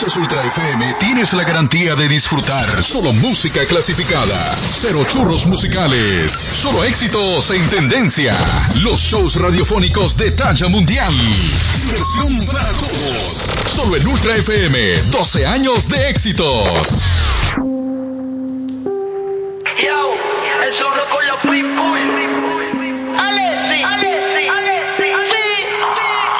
escuchas Ultra FM, tienes la garantía de disfrutar solo música clasificada, cero churros musicales, solo éxitos en tendencia, los shows radiofónicos de talla mundial, diversión para todos, solo en Ultra FM, 12 años de éxitos. Yo, el zorro con los people.